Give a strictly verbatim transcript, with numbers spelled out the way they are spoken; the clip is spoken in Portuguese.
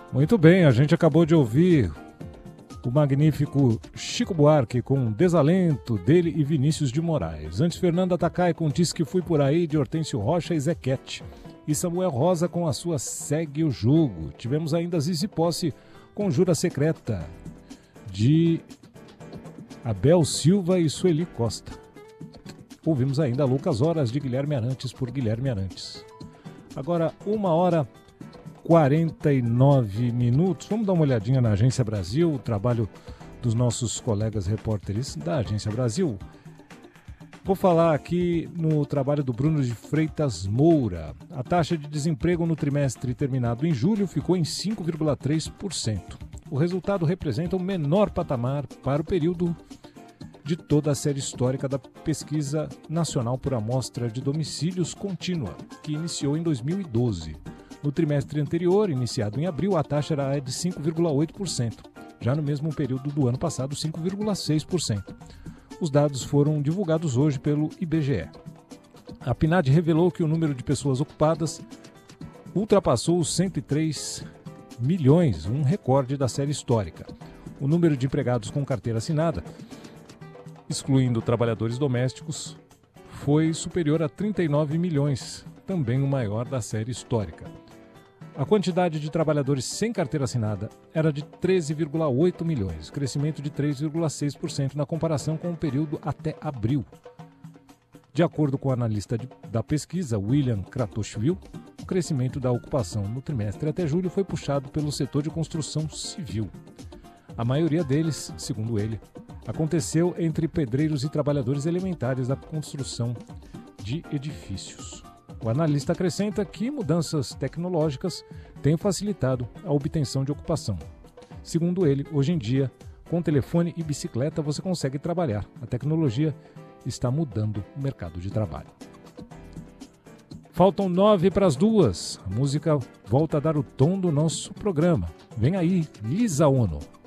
Muito bem, a gente acabou de ouvir o magnífico Chico Buarque com Desalento, dele e Vinícius de Moraes. Antes, Fernanda Takai com Diz Que Fui Por Aí, de Hortêncio Rocha e Zequete. E Samuel Rosa com a sua Segue o Jogo. Tivemos ainda Zizi Posse com Jura Secreta, de Abel Silva e Sueli Costa. Ouvimos ainda Loucas Horas, de Guilherme Arantes, por Guilherme Arantes. Agora, uma hora quarenta e nove minutos. Vamos dar uma olhadinha na Agência Brasil, o trabalho dos nossos colegas repórteres da Agência Brasil. Vou falar aqui no trabalho do Bruno de Freitas Moura. A taxa de desemprego no trimestre terminado em julho ficou em cinco vírgula três por cento. O resultado representa o menor patamar para o período de toda a série histórica da Pesquisa Nacional por Amostra de Domicílios Contínua, que iniciou em dois mil e doze. No trimestre anterior, iniciado em abril, a taxa era de cinco vírgula oito por cento. Já no mesmo período do ano passado, cinco vírgula seis por cento. Os dados foram divulgados hoje pelo I B G E. A P N A D revelou que o número de pessoas ocupadas ultrapassou os cento e três milhões, um recorde da série histórica. O número de empregados com carteira assinada, excluindo trabalhadores domésticos, foi superior a trinta e nove milhões, também o maior da série histórica. A quantidade de trabalhadores sem carteira assinada era de treze vírgula oito milhões, crescimento de três vírgula seis por cento na comparação com o período até abril. De acordo com o analista de, da pesquisa, William Kratochvil, o crescimento da ocupação no trimestre até julho foi puxado pelo setor de construção civil. A maioria deles, segundo ele, aconteceu entre pedreiros e trabalhadores elementares da construção de edifícios. O analista acrescenta que mudanças tecnológicas têm facilitado a obtenção de ocupação. Segundo ele, hoje em dia, com telefone e bicicleta você consegue trabalhar. A tecnologia está mudando o mercado de trabalho. Faltam nove para as duas. A música volta a dar o tom do nosso programa. Vem aí, Lisa Ono.